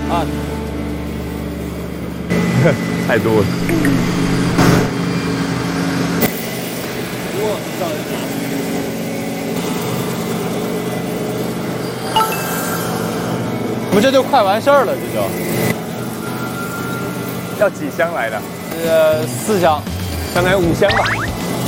啊， 太多了。 我们这就快完事儿了，这就。 要几箱来的？ 4箱。 刚才5箱吧。